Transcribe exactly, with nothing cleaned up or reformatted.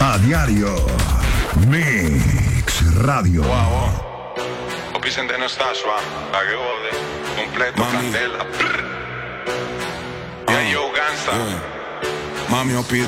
A diario. Mix Radio. Wow, wow. O Vicente non sta suave, la che ode, completo candela. Yeah, yo, gangsta. Yeah. Mami, ho